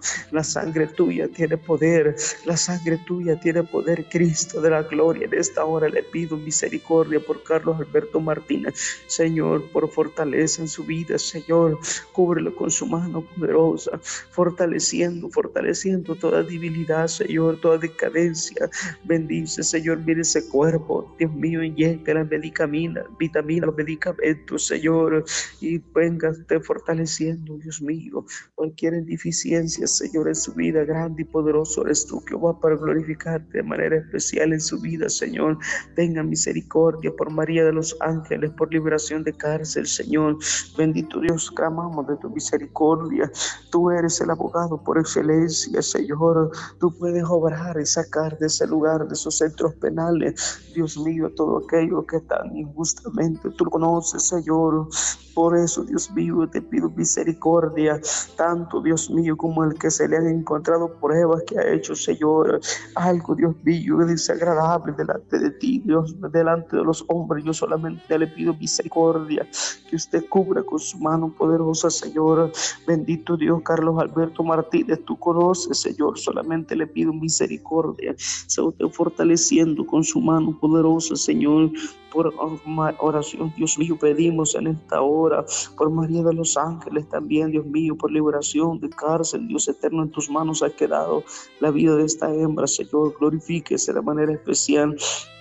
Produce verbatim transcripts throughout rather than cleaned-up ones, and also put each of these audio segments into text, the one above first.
La sangre tuya tiene poder, la sangre tuya tiene poder, Cristo de la gloria. En esta hora le pido misericordia por Carlos Alberto Martínez, Señor, por fortaleza en su vida, Señor, cúbrelo con su mano poderosa, fortaleciendo, fortaleciendo toda debilidad, Señor, toda decadencia. Bendice, Señor, mire ese cuerpo, Dios mío, inyecta las medicamentos, vitaminas, los medicamentos, Señor, y venga usted fortaleciendo, Dios mío, cualquier deficiencia, Señor, en su vida, grande y poderoso eres tú, Jehová, para glorificarte de manera especial en su vida, Señor. Tenga misericordia por María de los Ángeles, por liberación de cárcel, Señor. Bendito Dios, clamamos de tu misericordia. Tú eres el abogado por excelencia, Señor. Tú puedes obrar y sacar de ese lugar, de esos centros penales, Dios mío, todo aquello que tan injustamente tú conoces, Señor. Por eso, Dios mío, te pido misericordia, tanto, Dios mío, como el que se le han encontrado pruebas que ha hecho, Señor, algo, Dios mío, desagradable delante de ti, Dios, delante de los hombres. Yo solamente le pido misericordia, que usted cubra con su mano poderosa, Señor. Bendito Dios, Carlos Alberto Martínez, tú conoces, Señor, solamente le pido misericordia. Se usted fortaleciendo con su mano poderosa, Señor. Por oración, Dios mío, pedimos en esta hora por María de los Ángeles también, Dios mío, por liberación de cárcel. Dios eterno, en tus manos ha quedado la vida de esta hembra, Señor. Glorifíquese de manera especial.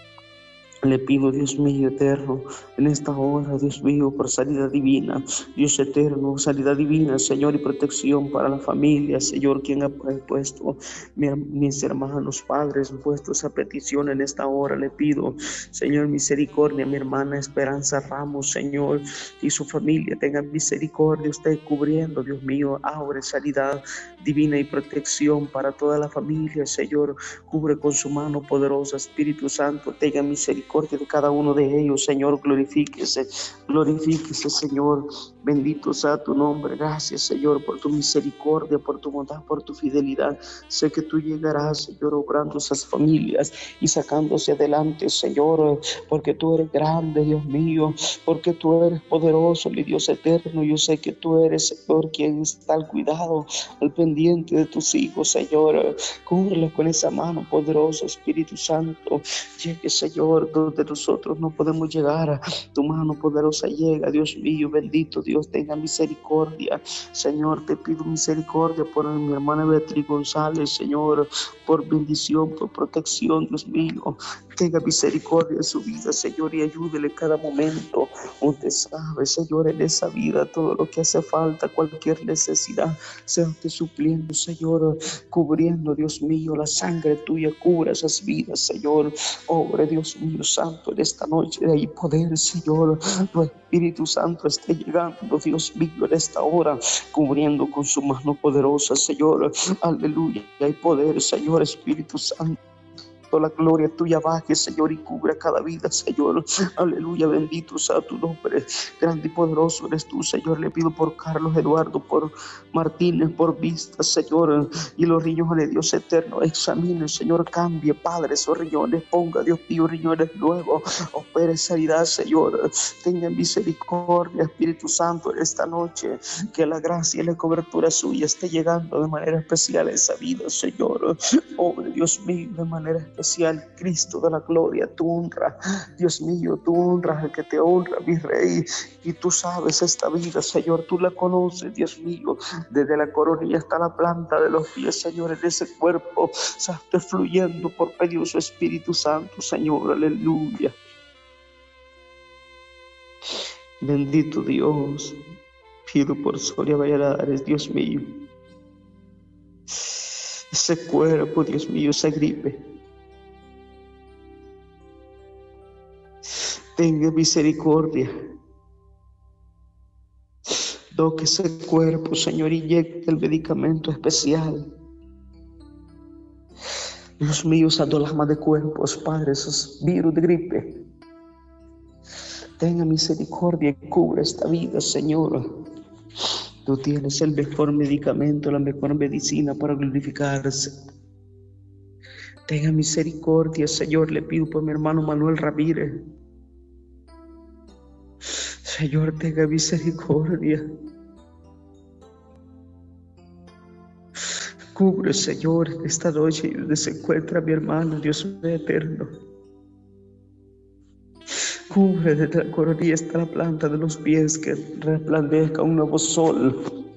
Le pido, Dios mío eterno, en esta hora, Dios mío, por sanidad divina, Dios eterno, sanidad divina, Señor, y protección para la familia, Señor, quien ha puesto, mis hermanos, padres, puesto esa petición en esta hora. Le pido, Señor, misericordia, mi hermana Esperanza Ramos, Señor, y su familia, tenga misericordia, usted cubriendo, Dios mío, abre sanidad divina y protección para toda la familia, Señor, cubre con su mano poderosa, Espíritu Santo, tenga misericordia de cada uno de ellos, Señor. Glorifíquese, glorifíquese, Señor. Bendito sea tu nombre. Gracias, Señor, por tu misericordia, por tu bondad, por tu fidelidad. Sé que tú llegarás, Señor, obrando esas familias y sacándose adelante, Señor, porque tú eres grande, Dios mío, porque tú eres poderoso, mi Dios eterno. Yo sé que tú eres, Señor, quien está al cuidado, al pendiente de tus hijos, Señor. Cúbrelos con esa mano poderosa, Espíritu Santo. Llegue, Señor, donde nosotros no podemos llegar. Tu mano poderosa llega, Dios mío, bendito Dios, tenga misericordia. Señor, te pido misericordia por mi hermana Beatriz González, Señor, por bendición, por protección, Dios mío. Tenga misericordia en su vida, Señor, y ayúdele cada momento. Usted sabe, Señor, en esa vida todo lo que hace falta, cualquier necesidad, sea usted supliendo, Señor, cubriendo, Dios mío, la sangre tuya cubra esas vidas, Señor. Obre, Dios mío santo, en esta noche de ahí poder, Señor. Tu Espíritu Santo esté llegando, Dios mío, en esta hora, cubriendo con su mano poderosa, Señor. Aleluya, hay poder, Señor, Espíritu Santo. La gloria tuya baje, Señor, y cubra cada vida, Señor. Aleluya, bendito sea tu nombre. Grande y poderoso eres tú, Señor. Le pido por Carlos Eduardo, por Martínez, por Vista, Señor, y los riñones, Dios eterno. Examine, Señor, cambie, Padre, esos riñones. Ponga, Dios mío, riñones luego. Opere sanidad, Señor. Tenga misericordia, Espíritu Santo, en esta noche. Que la gracia y la cobertura suya esté llegando de manera especial a esa vida, Señor. Oh, Dios mío, de manera especial. Cristo de la gloria, tú honra, Dios mío, tú honras al que te honra, mi Rey, y tú sabes esta vida, Señor, tú la conoces, Dios mío, desde la coronilla hasta la planta de los pies, Señor, en ese cuerpo, se esté fluyendo por medio de su Espíritu Santo, Señor, aleluya. Bendito Dios, pido por Soria Valladares, Dios mío, ese cuerpo, Dios mío, esa gripe. Tenga misericordia. Toque ese cuerpo, Señor, inyecte el medicamento especial. Dios mío, esa dolama de cuerpos, Padre, esos virus de gripe. Tenga misericordia y cubre esta vida, Señor. Tú tienes el mejor medicamento, la mejor medicina para glorificarse. Tenga misericordia, Señor. Le pido por mi hermano Manuel Ramírez. Señor, tenga misericordia. Cubre, Señor, en esta noche donde se encuentra mi hermano, Dios mío eterno. Cubre desde la coronilla hasta la planta de los pies, que resplandezca un nuevo sol.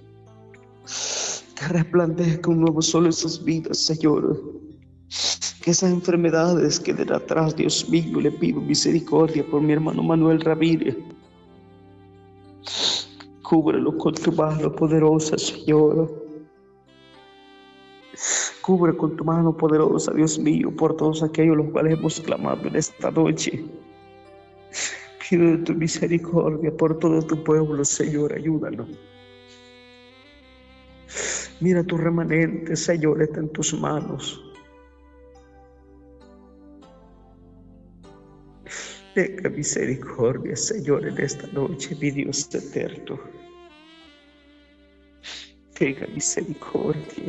Que resplandezca un nuevo sol en sus vidas, Señor. Que esas enfermedades queden atrás, Dios mío. Le pido misericordia por mi hermano Manuel Ramírez. Cúbrelo con tu mano poderosa, Señor. Cubre con tu mano poderosa, Dios mío, por todos aquellos los cuales hemos clamado en esta noche. Pido tu misericordia por todo tu pueblo, Señor, ayúdalo. Mira tu remanente, Señor, está en tus manos. Tenga misericordia, Señor, en esta noche, mi Dios eterno. Tenga misericordia.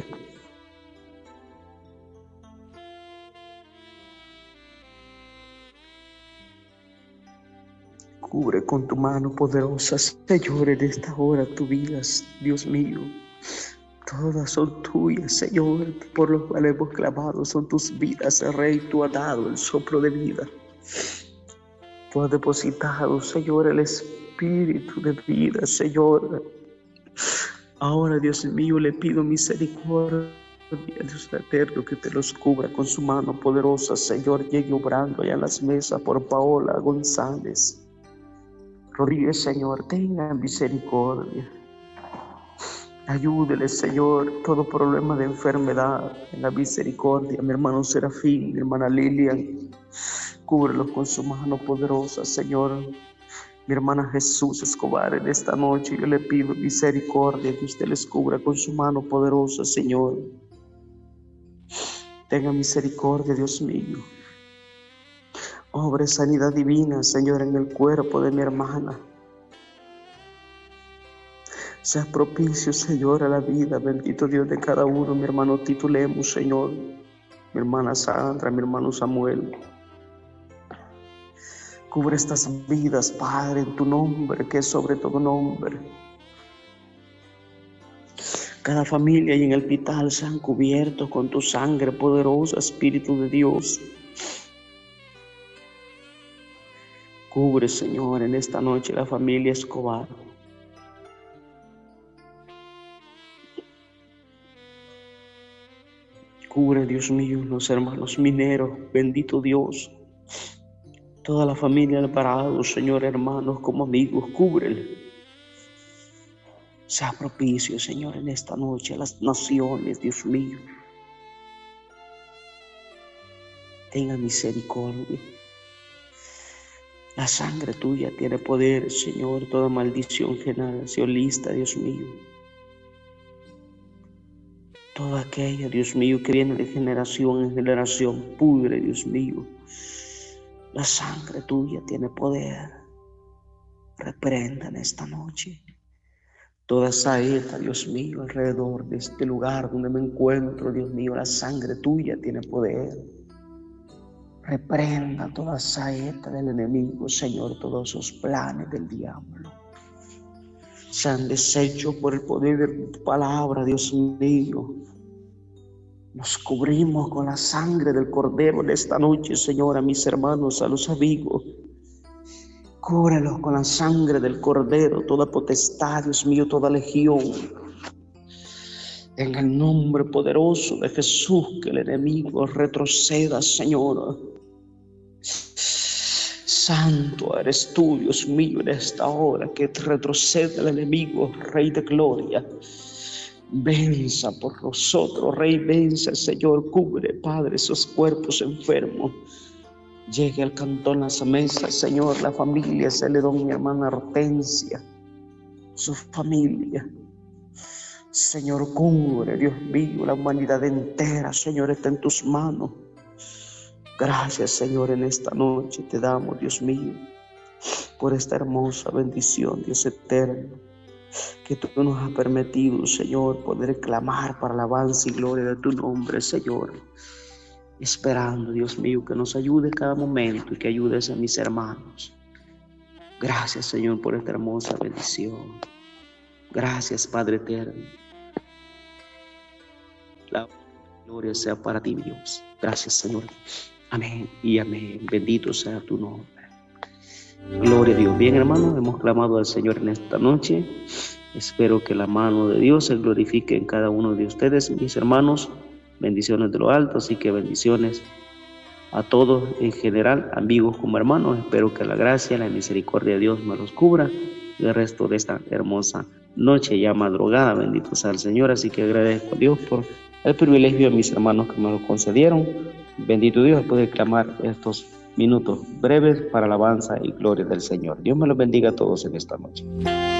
Cubre con tu mano poderosa, Señor, en esta hora tu vida, Dios mío. Todas son tuyas, Señor, por los cuales hemos clamado, son tus vidas, Rey. Tú has dado el soplo de vida. Tú has depositado, Señor, el espíritu de vida, Señor. Ahora, Dios mío, le pido misericordia, Dios eterno, que te los cubra con su mano poderosa, Señor. Llegue obrando allá en las mesas por Paola González Rodríguez, Señor. Tenga misericordia. Ayúdele, Señor, todo problema de enfermedad, en la misericordia. Mi hermano Serafín, mi hermana Lilian, cúbrelos con su mano poderosa, Señor. Mi hermana Jesús Escobar, en esta noche yo le pido misericordia, que usted les cubra con su mano poderosa, Señor. Tenga misericordia, Dios mío. Obre sanidad divina, Señor, en el cuerpo de mi hermana. Sea propicio, Señor, a la vida, bendito Dios, de cada uno. Mi hermano Tito Lemus, Señor. Mi hermana Sandra, mi hermano Samuel. Cubre estas vidas, Padre, en tu nombre, que es sobre todo nombre. Cada familia y en el hospital sean cubiertos con tu sangre poderosa, Espíritu de Dios. Cubre, Señor, en esta noche la familia Escobar. Cubre, Dios mío, los hermanos mineros, bendito Dios. Toda la familia Alvarado, Señor, hermanos como amigos, cúbrele. Sea propicio, Señor, en esta noche a las naciones, Dios mío. Tenga misericordia. La sangre tuya tiene poder, Señor. Toda maldición generacionalista, Dios mío. Toda aquella, Dios mío, que viene de generación en generación, pudre, Dios mío. La sangre tuya tiene poder. Reprenda en esta noche toda saeta, Dios mío, alrededor de este lugar donde me encuentro, Dios mío. La sangre tuya tiene poder. Reprenda toda saeta del enemigo, Señor, todos esos planes del diablo. Sean deshechos por el poder de tu palabra, Dios mío. Nos cubrimos con la sangre del Cordero en esta noche, Señor, a mis hermanos, a los amigos. Cúbrelos con la sangre del Cordero, toda potestad, Dios mío, toda legión. En el nombre poderoso de Jesús, que el enemigo retroceda, Señor. Santo eres tú, Dios mío, en esta hora, que retrocede el enemigo, Rey de gloria. Venza por nosotros, Rey, venza, Señor. Cubre, Padre, esos cuerpos enfermos. Llegue al cantón las mesas, Señor, la familia Celedón, mi hermana Hortensia, su familia. Señor, cubre, Dios mío, la humanidad entera, Señor, está en tus manos. Gracias, Señor, en esta noche te damos, Dios mío, por esta hermosa bendición, Dios eterno, que tú nos has permitido, Señor, poder clamar para la alabanza y gloria de tu nombre, Señor. Esperando, Dios mío, que nos ayude cada momento y que ayudes a mis hermanos. Gracias, Señor, por esta hermosa bendición. Gracias, Padre eterno. La gloria sea para ti, Dios. Gracias, Señor. Amén y amén. Bendito sea tu nombre. Gloria a Dios. Bien, hermanos, hemos clamado al Señor en esta noche. Espero que la mano de Dios se glorifique en cada uno de ustedes, mis hermanos. Bendiciones de lo alto, así que bendiciones a todos en general, amigos como hermanos. Espero que la gracia, la misericordia de Dios me los cubra el resto de esta hermosa noche ya madrugada. Bendito sea el Señor. Así que agradezco a Dios por el privilegio de mis hermanos que me lo concedieron. Bendito Dios, después de clamar estos minutos breves para alabanza y gloria del Señor. Dios me los bendiga a todos en esta noche.